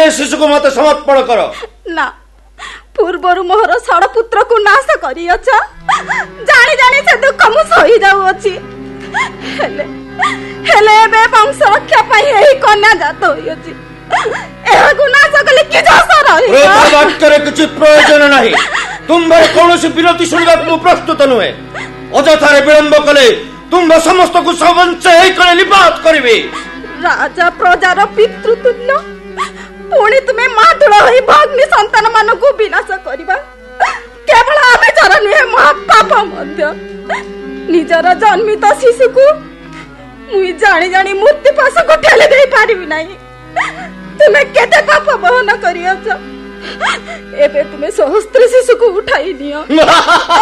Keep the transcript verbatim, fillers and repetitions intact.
ए शिशु को मत समर्पण कर। ना पूर्वर मोहर षड़ पुत्र को नाश करियछ जानी जानी से दुख मु सही जाऊ अछि हेले हेले बे वंश रक्षा पाई एही कन्या जात होई अछि एहा को नाश कले कि जस रही बाक्यरे किछि प्रयोजन नाही। तुम कौन विनती सुनिबा मु प्रस्तुत नुहे। अजथारे विलंब कले तुम समस्त को सबंच कले निपात करिवे। राजा प्रजार पितृतुल्य पुणी तुम्हें मातुल होई भग्नि संतान मान को विनाश करिबा केवल अभिचार नुहे महापाप मध्य। निजर जन्मित शिशु को मुई जानी जानी मृत्यु पास को ठेली दे पारिबी नाही। तुम्हें केते पाप बहन करियछ एबे तुम्हें सहस्त्र शिशु को उठाई दियो।